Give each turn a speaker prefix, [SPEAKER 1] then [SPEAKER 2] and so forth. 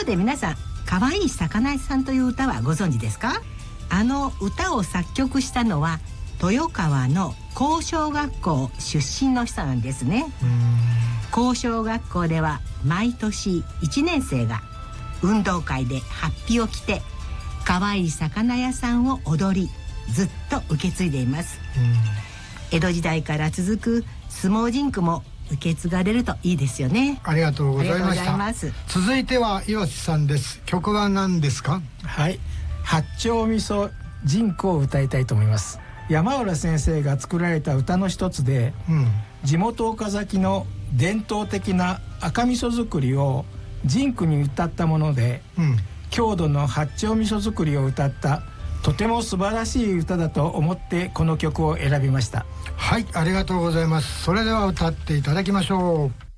[SPEAKER 1] て皆さん、かわいい魚屋さんという歌はご存知ですか？あの歌を作曲したのは豊川の高小学校出身の人なんですね。高小学校では毎年1年生が運動会でハッピを着てかわいい魚屋さんを踊り、ずっと受け継いでいます。江戸時代から続く相撲甚句も受け継がれるといいですよね。
[SPEAKER 2] ありがとうございました。
[SPEAKER 1] ます。
[SPEAKER 2] 続いては岩瀬さんです。曲は何ですか？
[SPEAKER 3] はい、八丁味噌甚句を歌いたいと思います。山浦先生が作られた歌の一つで、地元岡崎の伝統的な赤味噌作りを甚句に歌ったもので、郷土の八丁味噌作りを歌ったとても素晴らしい歌だと思ってこの曲を選びました。
[SPEAKER 2] はい、ありがとうございます。それでは歌っていただきましょう。